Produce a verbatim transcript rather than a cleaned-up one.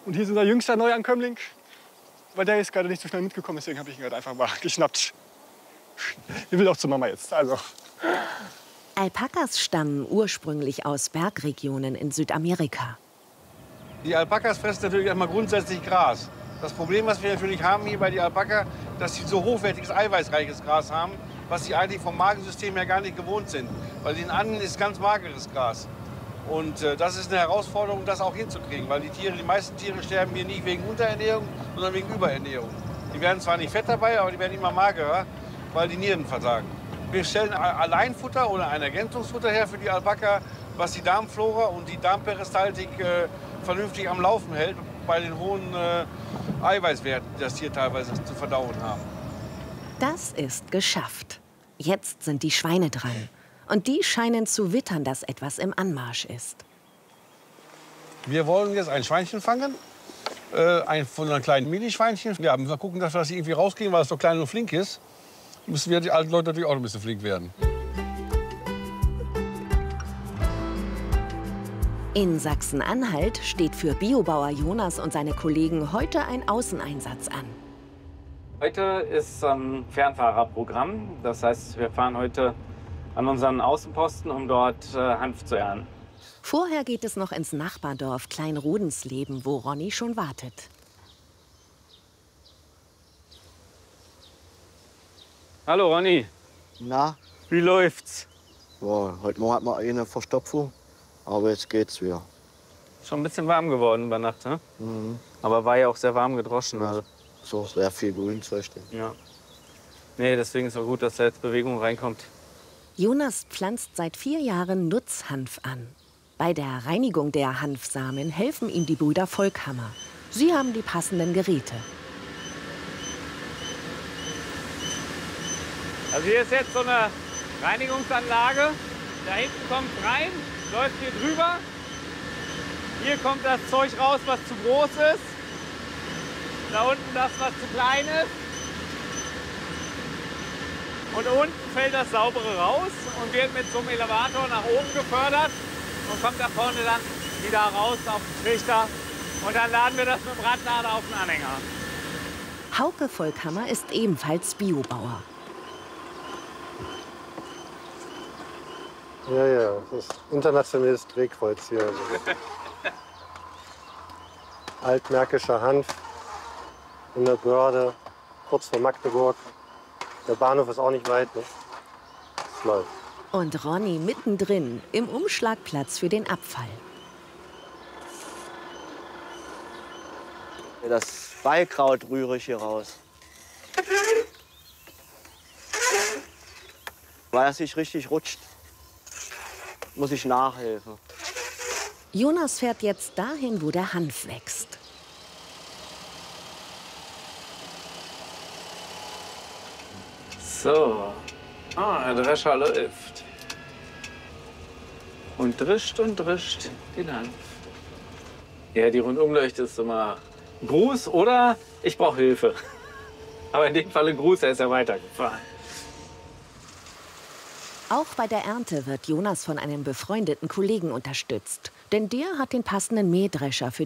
Und hier ist unser jüngster Neuankömmling, weil der ist gerade nicht so schnell mitgekommen, deswegen habe ich ihn gerade einfach mal geschnappt. Der will auch zu Mama jetzt, also. Alpakas stammen ursprünglich aus Bergregionen in Südamerika. Die Alpakas fressen natürlich erstmal grundsätzlich Gras. Das Problem, was wir natürlich haben hier bei den Alpaka, dass sie so hochwertiges, eiweißreiches Gras haben, was sie eigentlich vom Magensystem her gar nicht gewohnt sind. Weil in den Anden ist ganz mageres Gras. Und äh, das ist eine Herausforderung, das auch hinzukriegen. Weil die Tiere, die meisten Tiere sterben hier nicht wegen Unterernährung, sondern wegen Überernährung. Die werden zwar nicht fett dabei, aber die werden immer magerer, weil die Nieren versagen. Wir stellen Alleinfutter oder ein Ergänzungsfutter her für die Alpaka, was die Darmflora und die Darmperistaltik äh, vernünftig am Laufen hält, bei den hohen äh, Eiweißwerten, die das Tier teilweise zu verdauen haben. Das ist geschafft. Jetzt sind die Schweine dran. Und die scheinen zu wittern, dass etwas im Anmarsch ist. Wir wollen jetzt ein Schweinchen fangen, äh, ein von einem kleinen Mini-Schweinchen. Ja, müssen wir gucken, dass wir das irgendwie rauskriegen, weil es so klein und flink ist. Müssen wir, die alten Leute, natürlich auch ein bisschen flink werden. In Sachsen-Anhalt steht für Biobauer Jonas und seine Kollegen heute ein Außeneinsatz an. Heute ist ein Fernfahrerprogramm. Das heißt, wir fahren heute an unseren Außenposten, um dort äh, Hanf zu ernten. Vorher geht es noch ins Nachbardorf Kleinrodensleben, wo Ronny schon wartet. Hallo Ronny. Na? Wie läuft's? Boah, heute Morgen hat man eine Verstopfung, aber jetzt geht's wieder. Schon ein bisschen warm geworden über Nacht, ne? Mhm. Aber war ja auch sehr warm gedroschen. Ja, Also. so sehr viel Grünzeug. Ja. Nee, deswegen ist es auch gut, dass da jetzt Bewegung reinkommt. Jonas pflanzt seit vier Jahren Nutzhanf an. Bei der Reinigung der Hanfsamen helfen ihm die Brüder Volkhammer. Sie haben die passenden Geräte. Also hier ist jetzt so eine Reinigungsanlage. Da hinten kommt rein, läuft hier drüber. Hier kommt das Zeug raus, was zu groß ist. Da unten das, was zu klein ist. Und unten fällt das Saubere raus und wird mit so einem Elevator nach oben gefördert und kommt da vorne dann wieder raus auf den Trichter. Und dann laden wir das mit dem Radlader auf den Anhänger. Hauke Volkhammer ist ebenfalls Biobauer. Ja, ja, das ist internationales Drehkreuz hier. Also. Altmärkischer Hanf in der Börde, kurz vor Magdeburg. Der Bahnhof ist auch nicht weit. Ne? Das läuft. Und Ronny mittendrin im Umschlagplatz für den Abfall. Das Beikraut rühre ich hier raus. Weil es nicht richtig rutscht, muss ich nachhelfen. Jonas fährt jetzt dahin, wo der Hanf wächst. So. Ah, der Drescher läuft. Und drischt und drischt den Hanf. Ja, die Rundumleuchte ist immer Gruß oder ich brauche Hilfe. Aber in dem Fall ein Gruß, er ist ja weitergefahren. Auch bei der Ernte wird Jonas von einem befreundeten Kollegen unterstützt. Denn der hat den passenden Mähdrescher für